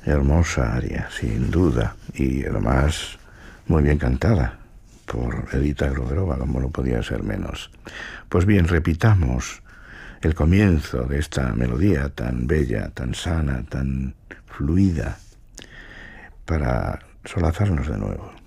Hermosa aria, sin duda, y además muy bien cantada por Edita Gruberova, como no podía ser menos. Pues bien, repitamos el comienzo de esta melodía tan bella, tan sana, tan fluida, para solazarnos de nuevo.